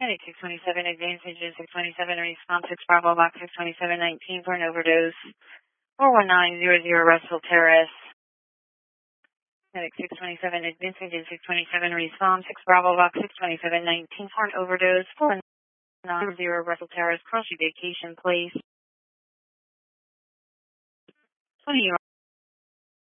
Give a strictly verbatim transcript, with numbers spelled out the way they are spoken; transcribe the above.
Medic six twenty-seven, advance engine six twenty-seven, response six Bravo box six twenty-seven nineteen for an overdose. four one nine zero zero Russell Terrace. Medic six twenty-seven, advance engine six twenty-seven, response six Bravo box six twenty-seven nineteen for an overdose. four one nine zero Russell Terrace, Cross vacation place. twenty